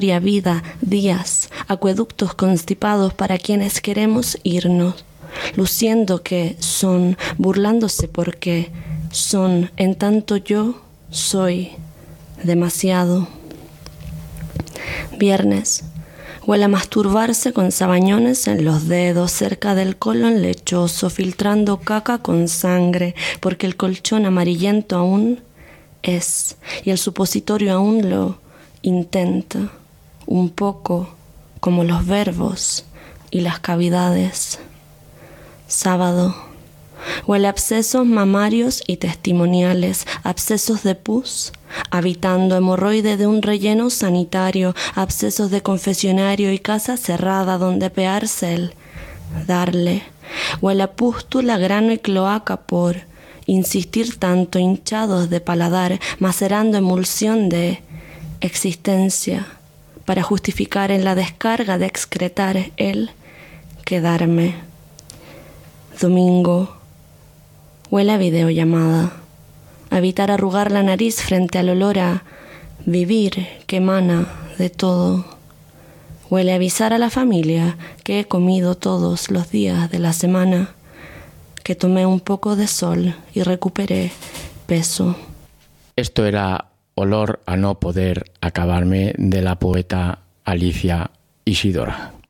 vida, días, acueductos constipados para quienes queremos irnos, luciendo que son, burlándose porque son, en tanto yo soy demasiado. Viernes. Huele a masturbarse con sabañones en los dedos, cerca del colon lechoso, filtrando caca con sangre, porque el colchón amarillento aún es, y el supositorio aún lo intenta, un poco como los verbos y las cavidades. Sábado. Huele a abscesos mamarios y testimoniales, abscesos de pus, habitando hemorroide de un relleno sanitario, abscesos de confesionario y casa cerrada donde pearse el darle. Huele a pústula, grano y cloaca por insistir tanto, hinchados de paladar, macerando emulsión de existencia para justificar en la descarga de excretar el quedarme. Domingo. Huele a videollamada, a evitar arrugar la nariz frente al olor a vivir que emana de todo. Huele a avisar a la familia que he comido todos los días de la semana, que tomé un poco de sol y recuperé peso. Esto era Olor a no poder acabarme, de la poeta Alicia Isidora.